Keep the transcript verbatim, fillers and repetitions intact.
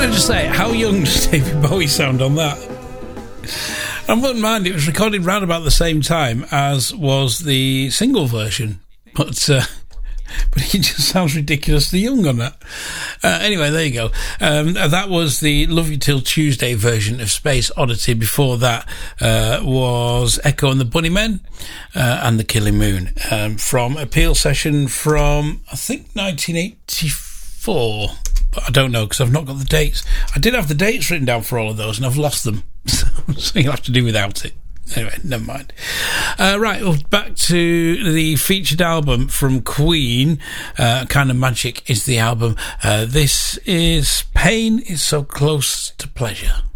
I just say, how young does David Bowie sound on that? I wouldn't mind, it was recorded round about the same time as was the single version, but uh, but he just sounds ridiculously young on that. Uh, anyway, there you go. Um, that was the Love You Till Tuesday version of Space Oddity. Before that uh, was Echo and the Bunnymen uh, and the Killing Moon um, from a Peel session from, I think, nineteen eighty-four. But I don't know because I've not got the dates. I did have the dates written down for all of those and I've lost them. So, so you'll have to do without it. Anyway, never mind. Uh, right, well, back to the featured album from Queen. Uh, Kind of Magic is the album. Uh, this is Pain is So Close to Pleasure.